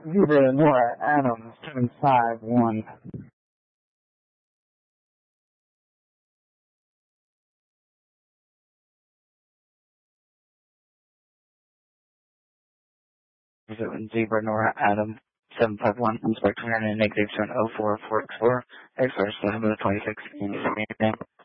Zebra Nora Adam 751. Zebra Nora Adam 751. Inspector negative 704 4 Explorer. Explorer 726. Can you send me your name?